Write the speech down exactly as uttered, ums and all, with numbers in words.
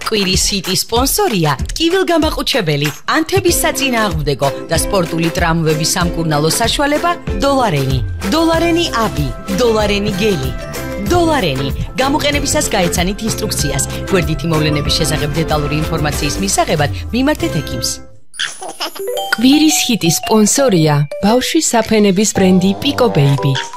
კვირის ჰიტის სპონსორია ტკივილგამაყუჩებელი, ანთების საწინააღმდეგო და სპორტული ტრამვების სამკურნალო საშუალება დოლარენი. დოლარენი აბი, დოლარენი გელი. დოლარენი. გამოყენებისას გაეცანით ინსტრუქციას. გვერდითი მოვლენების შესახებ დეტალური ინფორმაციის მისაღებად მიმართეთ ექიმს. კვირის ჰიტის სპონსორია ბავშვის საფენების ბრენდი პიკო ბეიბი.